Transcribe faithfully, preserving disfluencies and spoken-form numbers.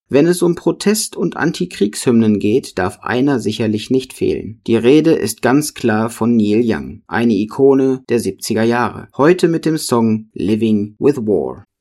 Wenn es um Protest- und Antikriegshymnen geht, darf einer sicherlich nicht fehlen. Die Rede ist ganz klar von Neil Young, eine Ikone der siebziger Jahre. Heute mit dem Song Living with War.